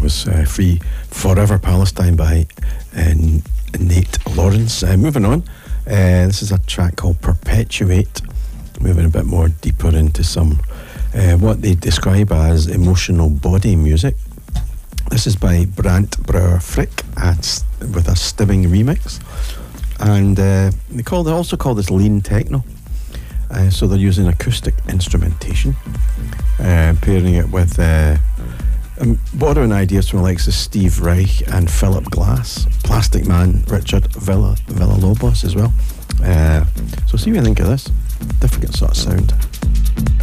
was Free Forever Palestine by Nate Lawrence. Moving on, this is a track called Perpetuate, moving a bit more deeper into some what they describe as emotional body music. This is by Brant Brower Frick with a Stimming remix, and they also call this lean techno. So they're using acoustic instrumentation, pairing it with borrowing ideas from the likes of Steve Reich and Philip Glass, Plastic Man, Richard Villalobos as well. So see what you think of this. Different sort of sound.